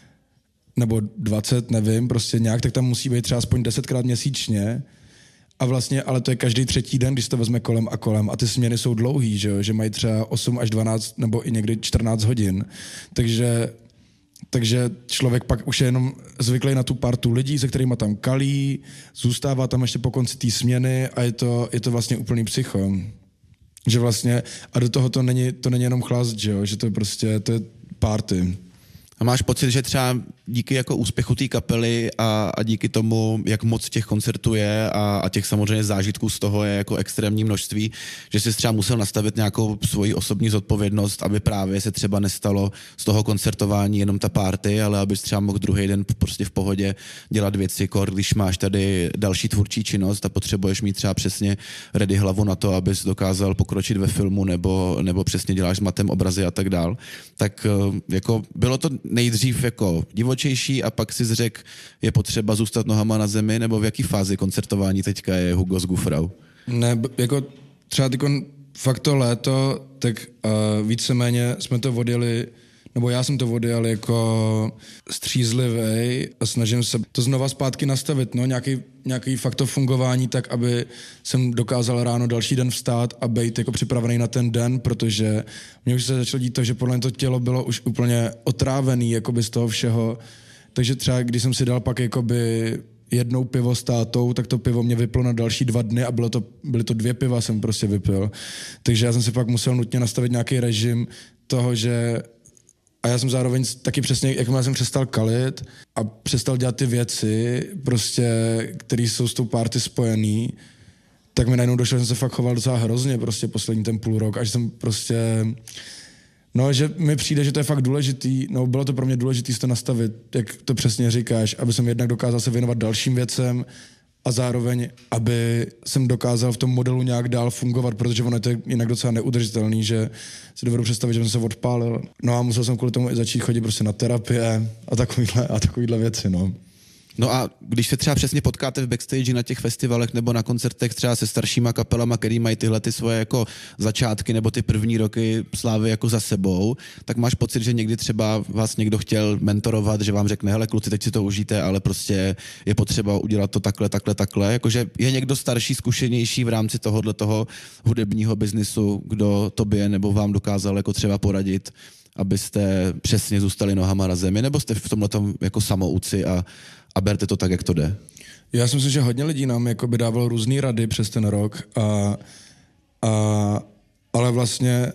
nebo dvacet, nevím, prostě nějak, tak tam musí být třeba aspoň desetkrát měsíčně. A vlastně, ale to je každý třetí den, když to vezme kolem a kolem. A ty směny jsou dlouhý, že jo? Že mají třeba osm až dvanáct nebo i někdy čtrnáct hodin. Takže, takže člověk pak už je jenom zvyklý na tu partu lidí, se kterými tam kalí, zůstává tam ještě po konci té směny a je to, je to vlastně úplný psycho. Že vlastně, a do toho to není, to není jenom chlast, že jo? Že to je prostě, to je party. A máš pocit, že třeba díky jako úspěchu té kapely a, a díky tomu, jak moc těch koncertů je a, a těch samozřejmě zážitků z toho je jako extrémní množství, že jsi třeba musel nastavit nějakou svoji osobní zodpovědnost, aby právě se třeba nestalo z toho koncertování jenom ta party, ale abys třeba mohl druhý den prostě v pohodě dělat věci, kor, když máš tady další tvůrčí činnost a potřebuješ mít třeba přesně ready hlavu na to, abys dokázal pokročit ve filmu nebo, nebo přesně děláš s matem obrazy a tak dál. Tak jako bylo to nejdřív jako divočejší a pak si řekl, je potřeba zůstat nohama na zemi, nebo v jaký fázi koncertování teďka je Hugo z Gufrau? Ne, jako třeba tyko fakt to léto, tak uh, víceméně jsme to odjeli, nebo já jsem to odjel jako střízlivej a snažím se to znova zpátky nastavit, no, nějaký, nějaký fakt to fungování tak, aby jsem dokázal ráno další den vstát a být jako připravený na ten den, protože mě už se začalo dít to, že podle mě to tělo bylo už úplně otrávený jakoby z toho všeho, takže třeba když jsem si dal pak jakoby jednou pivo s tátou, tak to pivo mě vyplo na další dva dny a bylo to, byly to dvě piva jsem prostě vypil, takže já jsem si pak musel nutně nastavit nějaký režim toho, že a já jsem zároveň taky přesně, jakmile jsem přestal kalit a přestal dělat ty věci, prostě, které jsou s tou party spojený, tak mi najednou došlo, že jsem se fakt choval docela hrozně prostě poslední ten půl rok, až jsem prostě, no, že mi přijde, že to je fakt důležitý, no, bylo to pro mě důležitý si to nastavit, jak to přesně říkáš, aby jsem jednak dokázal se věnovat dalším věcem a zároveň, aby jsem dokázal v tom modelu nějak dál fungovat, protože ono je to jinak docela neudržitelný, že si dovedu představit, že jsem se odpálil. No a musel jsem kvůli tomu i začít chodit prostě na terapie a takovýhle, a takovýhle věci, no. No a když se třeba přesně potkáte v backstage na těch festivalech nebo na koncertech třeba se staršíma kapelama, který mají tyhle ty svoje jako začátky nebo ty první roky slávy jako za sebou, tak máš pocit, že někdy třeba vás někdo chtěl mentorovat, že vám řekne, hele kluci, teď si to užijte, ale prostě je potřeba udělat to takhle, takhle, takhle. Jakože je někdo starší, zkušenější v rámci tohohle toho hudebního biznisu, kdo tobě nebo vám dokázal jako třeba poradit, abyste přesně zůstali nohama na zemi, nebo jste v tomhletom jako samouci a, a berte to tak, jak to jde? Já si myslím, že hodně lidí nám jakoby dávalo různý rady přes ten rok, a, a, ale vlastně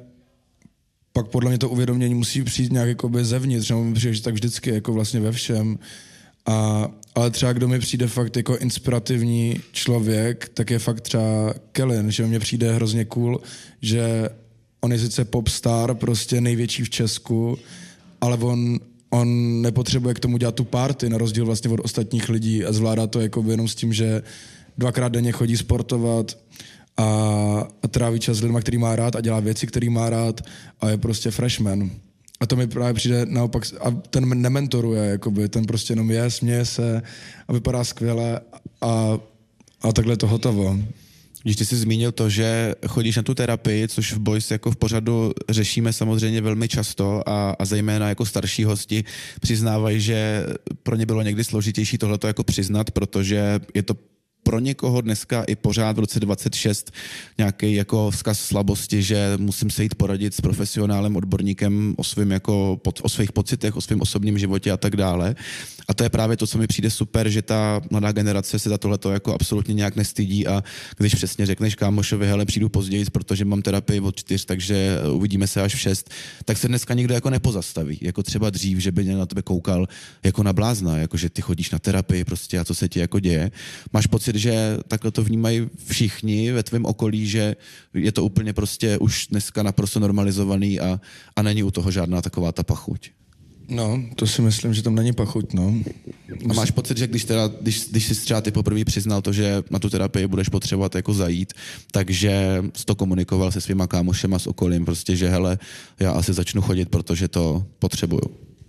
pak podle mě to uvědomění musí přijít nějak jakoby zevnitř, nebo mi přijde, že tak vždycky jako vlastně ve všem. A, ale třeba kdo mi přijde fakt jako inspirativní člověk, tak je fakt třeba Kellen, že mně přijde hrozně cool, že on je sice popstar, prostě největší v Česku, ale on, on nepotřebuje k tomu dělat tu party, na rozdíl vlastně od ostatních lidí a zvládá to jako jenom s tím, že dvakrát denně chodí sportovat a, a tráví čas s lidma, který má rád a dělá věci, který má rád a je prostě freshman. A to mi právě přijde naopak, a ten nementoruje, jakoby, ten prostě jenom je, směje se a vypadá skvěle a, a takhle to hotovo. Když ty jsi zmínil to, že chodíš na tu terapii, což v Boys jako v pořadu řešíme samozřejmě velmi často a, a zejména jako starší hosti přiznávají, že pro ně bylo někdy složitější tohleto jako přiznat, protože je to pro někoho dneska i pořád v roce dvacet šest nějaký jako vzkaz slabosti, že musím se jít poradit s profesionálem, odborníkem o svým jako, o svých pocitech, o svém osobním životě a tak dále. A to je právě to, co mi přijde super, že ta mladá generace se za tohleto jako absolutně nějak nestydí a když přesně řekneš kámošovi, hele, přijdu později, protože mám terapii od čtyř, takže uvidíme se až v šest, tak se dneska nikdo jako nepozastaví. Jako třeba dřív, že by na tebe koukal jako na blázna, jako že ty chodíš na terapii prostě a co se ti jako děje. Máš pocit, že takhle to vnímají všichni ve tvém okolí, že je to úplně prostě už dneska naprosto normalizovaný a, a není u toho žádná taková ta pachuť. No, to si myslím, že tam není pachuť, no. A máš pocit, že když, teda, když, když jsi třeba ty poprvé přiznal to, že na tu terapii budeš potřebovat jako zajít, takže jsi to komunikoval se svýma kámošema s okolím, prostě, že hele, já asi začnu chodit, protože to potřebuju.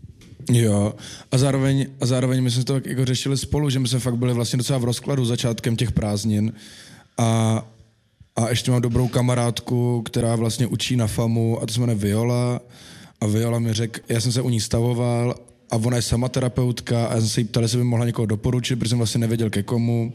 Jo, a zároveň, a zároveň my jsme to jako řešili spolu, že my jsme fakt byli vlastně docela v rozkladu začátkem těch prázdnin a, a ještě mám dobrou kamarádku, která vlastně učí na FAMu a to se jmenuje Viola a Viola mi řekl, já jsem se u ní stavoval a ona je sama terapeutka a já jsem se jí ptal, jestli by mohla někoho doporučit, protože jsem vlastně nevěděl ke komu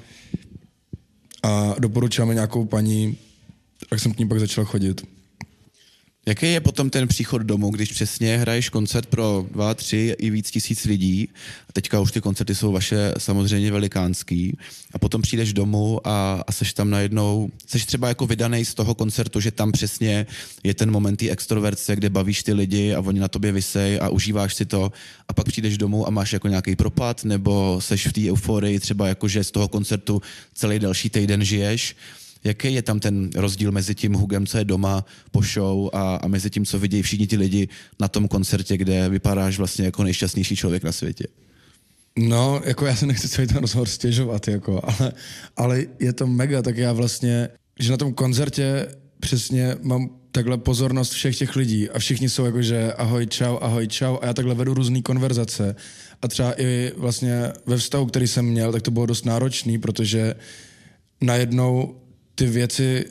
a doporučila mi nějakou paní, tak jsem k ní pak začal chodit. Jaký je potom ten příchod domů, když přesně hraješ koncert pro dva, tři i víc tisíc lidí, a teďka už ty koncerty jsou vaše samozřejmě velikánský, a potom přijdeš domů a, a seš tam najednou, seš třeba jako vydanej z toho koncertu, že tam přesně je ten moment té extroverce, kde bavíš ty lidi a oni na tobě visej a užíváš si to, a pak přijdeš domů a máš jako nějaký propad, nebo seš v té euforii třeba jako, že z toho koncertu celý další týden žiješ. Jaký je tam ten rozdíl mezi tím Hugem, co je doma po show a, a mezi tím, co vidějí všichni ti lidi na tom koncertě, kde vypadáš vlastně jako nejšťastnější člověk na světě? No, jako já se nechci celý ten rozhovor stěžovat, jako, ale, ale je to mega, tak já vlastně, že na tom koncertě přesně mám takhle pozornost všech těch lidí a všichni jsou jako, že ahoj, čau, ahoj, čau a já takhle vedu různý konverzace a třeba i vlastně ve vztahu, který jsem měl, tak to bylo dost náročný, protože najednou ty věci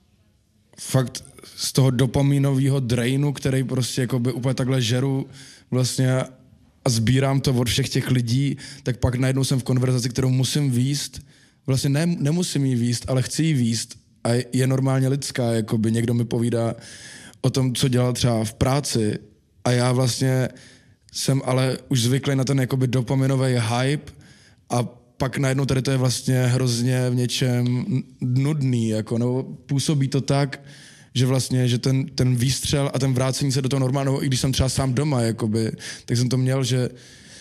fakt z toho dopaminového drainu, který prostě jakoby úplně takhle žeru vlastně a sbírám to od všech těch lidí, tak pak najednou jsem v konverzaci, kterou musím vést, vlastně ne, nemusím jí vést, ale chci jí vést a je normálně lidská, jakoby někdo mi povídá o tom, co dělal třeba v práci a já vlastně jsem ale už zvyklý na ten jakoby dopaminový hype a pak najednou tady to je vlastně hrozně v něčem nudný, jako, nebo působí to tak, že vlastně, že ten, ten výstřel a ten vrácení se do toho normálního, i když jsem třeba sám doma, jakoby, tak jsem to měl, že,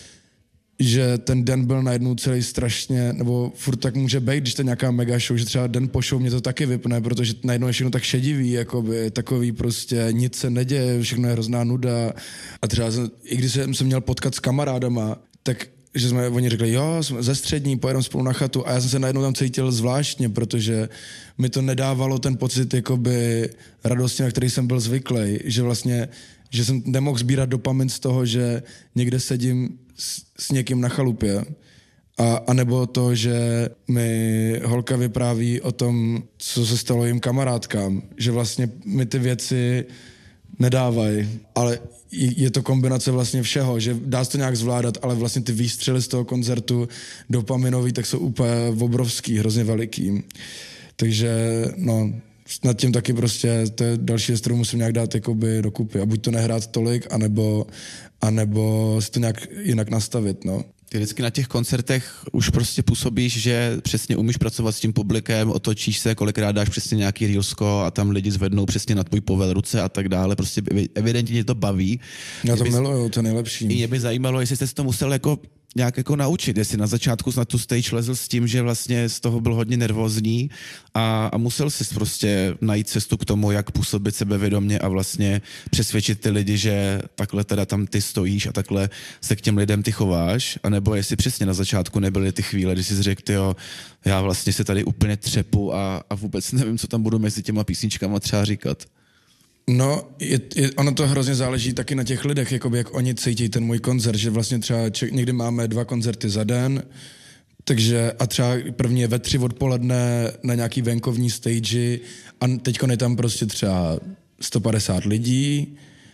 že ten den byl najednou celý strašně, nebo furt tak může být, když to je nějaká mega show, že třeba den po show mě to taky vypne, protože najednou je všechno tak šedivý, jakoby, takový prostě nic se neděje, všechno je hrozná nuda a třeba jsem, i když jsem se měl potkat s kamarádama, tak že jsme, oni řekli, jo, jsme ze střední, pojedeme spolu na chatu a já jsem se najednou tam cítil zvláštně, protože mi to nedávalo ten pocit jakoby radosti, na který jsem byl zvyklý, že vlastně, že jsem nemohl sbírat dopamin z toho, že někde sedím s, s někým na chalupě A, a nebo to, že mi holka vypráví o tom, co se stalo jim kamarádkám, že vlastně mi ty věci nedávají, ale je to kombinace vlastně všeho, že dá se to nějak zvládat, ale vlastně ty výstřely z toho koncertu dopaminový, tak jsou úplně obrovský, hrozně veliký. Takže no, nad tím taky prostě, to je další věc, kterou musím nějak dát jakoby dokupy a buď to nehrát tolik, anebo, anebo si to nějak jinak nastavit, no. Ty vždycky na těch koncertech už prostě působíš, že přesně umíš pracovat s tím publikem, otočíš se, kolikrát dáš přesně nějaký reelsko a tam lidi zvednou přesně na tvůj povel ruce a tak dále, prostě evidentně tě to baví. Já to by, miluju, to je nejlepší. Mě by zajímalo, jestli jste se to musel jako nějak jako naučit, jestli na začátku na tu stage lezl s tím, že vlastně z toho byl hodně nervózní a, a musel si prostě najít cestu k tomu, jak působit sebevědomě a vlastně přesvědčit ty lidi, že takhle teda tam ty stojíš a takhle se k těm lidem ty chováš, anebo jestli přesně na začátku nebyly ty chvíle, kdy jsi řekl, tyjo, já vlastně se tady úplně třepu a, a vůbec nevím, co tam budu mezi těma písničkama třeba říkat. No, je, je, ono to hrozně záleží taky na těch lidech, jakoby jak oni cítí ten můj koncert, že vlastně třeba če, někdy máme dva koncerty za den, takže a třeba první je ve tři odpoledne na nějaký venkovní stage a teďko je tam prostě třeba sto padesát lidí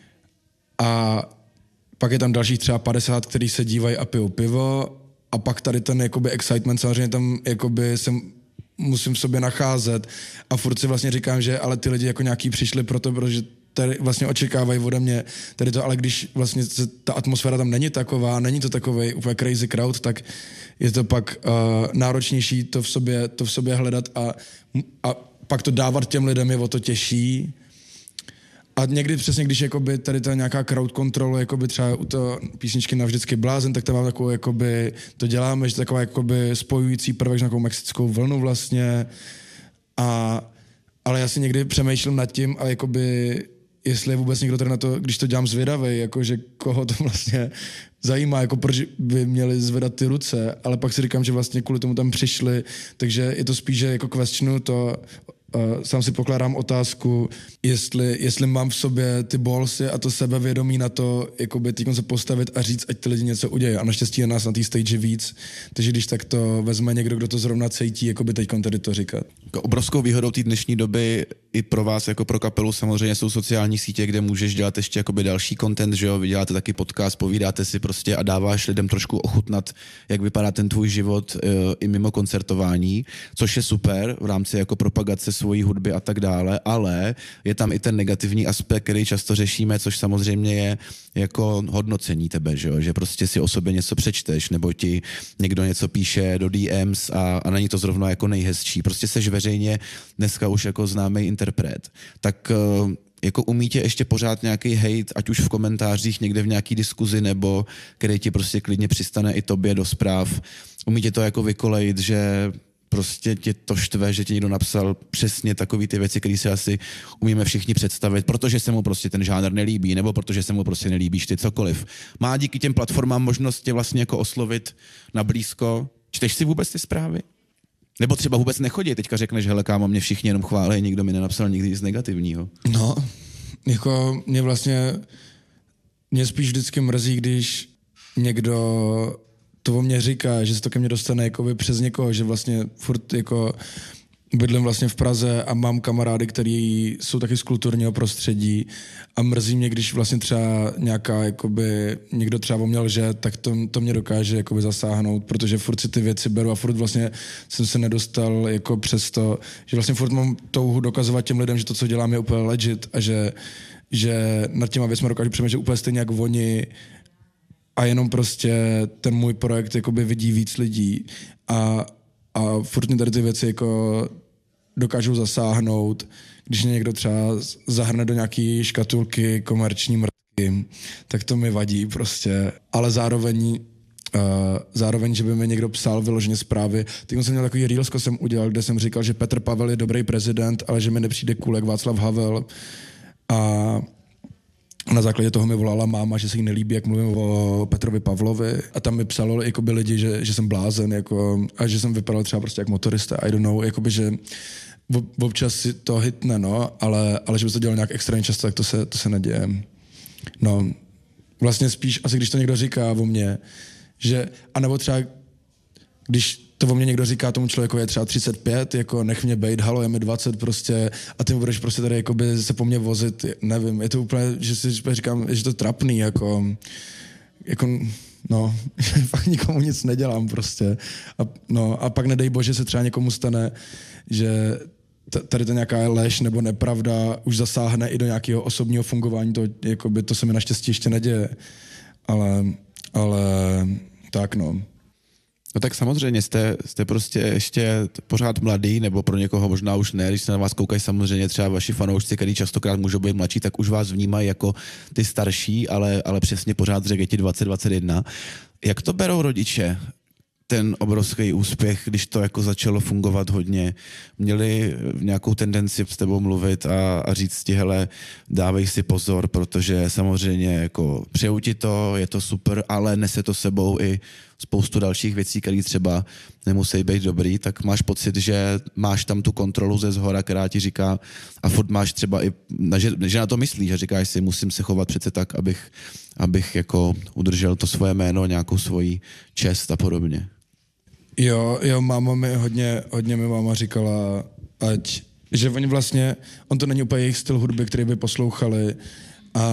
a pak je tam dalších třeba padesát, kteří se dívají a pijou pivo a pak tady ten jakoby excitement samozřejmě tam jakoby jsem musím v sobě nacházet a furt si vlastně říkám, že ale ty lidi jako nějaký přišli proto, protože tady vlastně očekávají ode mě tady to, ale když vlastně ta atmosféra tam není taková, není to takovej úplně crazy crowd, tak je to pak uh, náročnější to v sobě, to v sobě hledat a, a pak to dávat těm lidem je o to těžší. A někdy přesně, když jakoby tady ta nějaká crowd control, jakoby třeba u toho písničky Navždycky blázen, tak tam mám takovou, jakoby, to děláme, že taková jakoby spojující prvek, nějakou mexickou vlnu vlastně. A, ale já si někdy přemýšlím nad tím, ale jakoby, jestli je vůbec někdo tady na to, když to dělám zvědavej, jakože koho to vlastně zajímá, jako proč by měli zvedat ty ruce, ale pak si říkám, že vlastně kvůli tomu tam přišli, takže je to spíš, že jako questionu to, Uh, sám si pokládám otázku, jestli, jestli mám v sobě ty bolsy a to sebevědomí na to, jakoby teď se postavit a říct, ať ty lidi něco udějí. A naštěstí je nás na té stage víc, takže když tak to vezme někdo, kdo to zrovna cítí, jakoby teď tady to říkat. Obrovskou výhodou té dnešní doby i pro vás jako pro kapelu samozřejmě jsou sociální sítě, kde můžeš dělat ještě jakoby další content, že jo, vy děláte taky podcast, povídáte si prostě a dáváš lidem trošku ochutnat, jak vypadá ten tvůj život uh, i mimo koncertování, což je super v rámci jako propagace svojí hudby a tak dále, ale je tam i ten negativní aspekt, který často řešíme, což samozřejmě je jako hodnocení tebe, že jo? Že prostě si o sobě něco přečteš, nebo ti někdo něco píše do D Ms a, a není to zrovna jako nejhezčí. Prostě seš veřejně dneska už jako známý interpret. Tak jako umí tě ještě pořád nějaký hejt, ať už v komentářích, někde v nějaký diskuzi, nebo který ti prostě klidně přistane i tobě do zpráv. Umí tě to jako vykolejit, že prostě tě to štve, že ti někdo napsal přesně takový ty věci, které si asi umíme všichni představit, protože se mu prostě ten žánr nelíbí, nebo protože se mu prostě nelíbíš ty cokoliv. Má díky těm platformám možnost tě vlastně jako oslovit na blízko. Čteš si vůbec ty zprávy? Nebo třeba vůbec nechodí, teďka řekneš, hele kámo, mě všichni jenom chválí, nikdo mi nenapsal nikdy nic negativního. No, jako mě vlastně, mě spíš vždycky mrzí, když někdo to o mě říká, že se to ke mně dostane jakoby přes někoho, že vlastně furt jako bydlím vlastně v Praze a mám kamarády, kteří jsou taky z kulturního prostředí a mrzí mě, když vlastně třeba nějaká, jakoby, někdo třeba o mě lže, tak to, to mě dokáže jakoby zasáhnout, protože furt si ty věci beru a furt vlastně jsem se nedostal jako přes to, že vlastně furt mám touhu dokazovat těm lidem, že to, co dělám, je úplně legit a že, že nad těma věcmi dokážu přemýšlet úplně stejně jak oni a jenom prostě ten můj projekt jakoby vidí víc lidí a, a furt mě tady ty věci jako dokážou zasáhnout, když mě někdo třeba zahrne do nějaký škatulky komerční mrtky, tak to mi vadí prostě, ale zároveň uh, zároveň, že by mi někdo psal vyloženě zprávy. Teď jsem měl takový reelsko jsem udělal, kde jsem říkal, že Petr Pavel je dobrý prezident, ale že mi nepřijde cool jak Václav Havel a na základě toho mi volala máma, že se jí nelíbí, jak mluvím o Petrovi Pavlovi a tam mi psalo jakoby lidi, že, že jsem blázen jako, a že jsem vypadal třeba prostě jak motorista, I don't know, jakoby, že občas si to hitne, no, ale, ale že by to dělal nějak extrémně často, tak to se, to se neděje. No, vlastně spíš, asi když to někdo říká o mně, že, anebo třeba když to o mě někdo říká tomu člověku je třeba třicet pět, jako nech mě bejt, halo, je mi dvacet prostě a ty budeš prostě tady jakoby se po mně vozit, nevím, je to úplně, že si říkám, že to je trapný, jako, jako no, fakt nikomu nic nedělám prostě a, no, a pak nedej bože se třeba někomu stane, že t- tady to nějaká lež nebo nepravda už zasáhne i do nějakého osobního fungování, to, jakoby, to se mi naštěstí ještě neděje, ale, ale tak no. No tak samozřejmě jste, jste prostě ještě pořád mladý, nebo pro někoho možná už ne, když se na vás koukají samozřejmě třeba vaši fanoušci, který častokrát můžou být mladší, tak už vás vnímají jako ty starší, ale, ale přesně pořád řekl ti dvacet dvacet jedna. Jak to berou rodiče? Ten obrovský úspěch, když to jako začalo fungovat hodně, měli nějakou tendenci s tebou mluvit a, a říct ti, hele, dávej si pozor, protože samozřejmě jako přeju ti to, je to super, ale nese to sebou i spoustu dalších věcí, které třeba nemusí být dobrý, tak máš pocit, že máš tam tu kontrolu ze zhora, která ti říká a furt máš třeba i, že, že na to myslíš a říkáš si, musím se chovat přece tak, abych, abych jako udržel to svoje jméno, nějakou svoji čest a podobně. Jo, jo, máma mi hodně, hodně mi máma říkala, ať, že oni vlastně, on to není úplně jejich styl hudby, který by poslouchali a,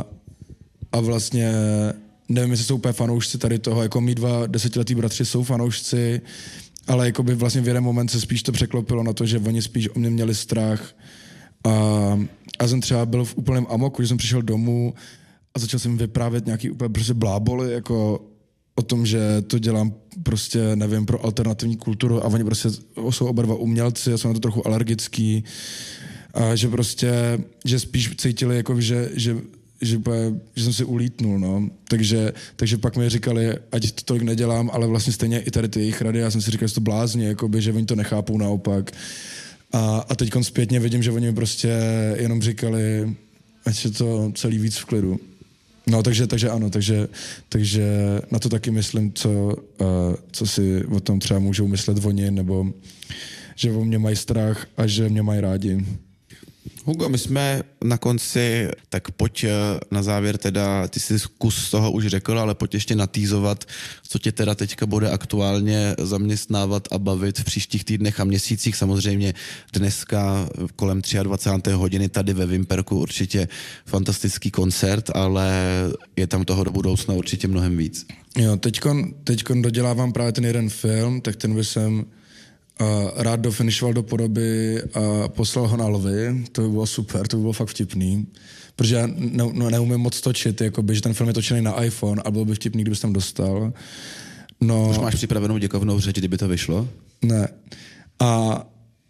a vlastně nevím, jestli jsou úplně fanoušci tady toho, jako mý dva desetiletí bratři jsou fanoušci, ale jako by vlastně v jeden moment se spíš to překlopilo na to, že oni spíš o mě měli strach a, a jsem třeba byl v úplném amoku, že jsem přišel domů a začal jsem vyprávět nějaký úplně prostě bláboli, jako o tom, že to dělám prostě, nevím, pro alternativní kulturu a oni prostě jsou oba dva umělci a jsou na to trochu alergický a že prostě, že spíš cítili, jako že, že, že, že jsem si ulítnul, no. Takže, takže pak mi říkali, ať to tolik nedělám, ale vlastně stejně i tady ty jejich rady, já jsem si říkal, že to blázně, jakoby, že oni to nechápou naopak. A, a teď zpětně vidím, že oni mi prostě jenom říkali, ať je to celý víc v klidu. No, takže, takže ano, takže, takže na to taky myslím, co, uh, co si o tom třeba můžou myslet oni, nebo že o mě mají strach a že mě mají rádi. Hugo, my jsme na konci, tak pojď na závěr teda, ty jsi kus toho už řekl, ale pojď ještě natýzovat, co tě teda teďka bude aktuálně zaměstnávat a bavit v příštích týdnech a měsících. Samozřejmě dneska kolem dvacáté třetí hodiny tady ve Vimperku určitě fantastický koncert, ale je tam toho do budoucna určitě mnohem víc. Jo, teďkon, teďkon dodělávám právě ten jeden film, tak ten by jsem Uh, rád dofinišoval do podoby a poslal ho na lvy, to by bylo super, to by bylo fakt vtipný, protože já ne, no, neumím moc točit, jakoby, že ten film je točený na iPhone a bylo by vtipný, kdybys tam dostal. No, už máš připravenou děkovnou řeč, kdyby to vyšlo? Ne. A,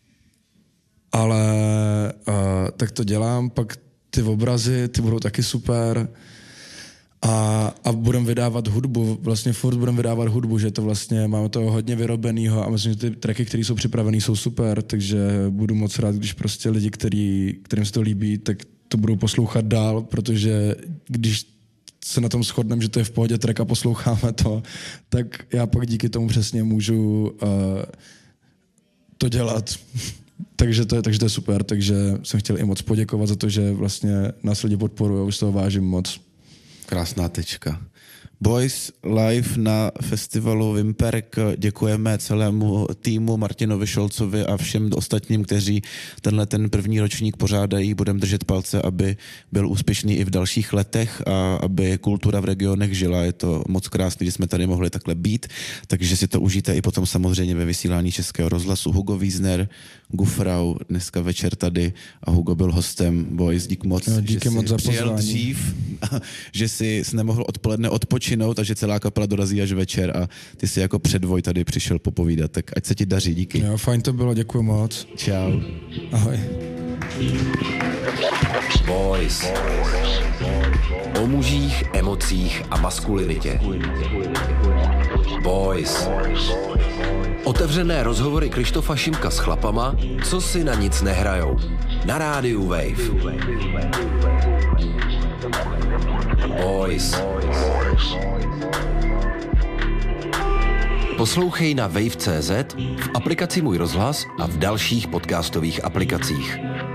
ale uh, tak to dělám, pak ty obrazy, ty budou taky super. A, a budeme vydávat hudbu, vlastně furt budeme vydávat hudbu, že to vlastně máme to hodně vyrobenýho a myslím, že ty tracky, které jsou připravený, jsou super, takže budu moc rád, když prostě lidi, který, kterým se to líbí, tak to budou poslouchat dál, protože když se na tom shodneme, že to je v pohodě track a posloucháme to, tak já pak díky tomu přesně můžu uh, to dělat. takže, to je, takže to je super, takže jsem chtěl i moc poděkovat za to, že vlastně nás lidi podporují, už toho vážím moc. Krásná tečka. Boys live na festivalu Vimperk. Děkujeme celému týmu, Martinovi Šolcovi a všem ostatním, kteří tenhle ten první ročník pořádají. Budeme držet palce, aby byl úspěšný i v dalších letech a aby kultura v regionech žila. Je to moc krásný, že jsme tady mohli takhle být, takže si to užijte i potom samozřejmě ve vysílání Českého rozhlasu. Hugo Wiesner, Gufrau, dneska večer tady a Hugo byl hostem. Boys, dík moc, no, díky že moc jsi za přijel pozvání. dřív, že jsi nemohl odpoledne odpočinout, takže celá kapela dorazí až večer a ty jsi jako předvoj tady přišel popovídat, tak ať se ti daří, díky. Jo, fajn to bylo, děkuji moc. Čau. Ahoj. Boys. O mužích, emocích a maskulinitě. Boys. Otevřené rozhovory Krištofa Šimka s chlapama, co si na nic nehrajou. Na rádiu Wave. Boys. Poslouchej na wave tečka cé zet, v aplikaci Můj rozhlas a v dalších podcastových aplikacích.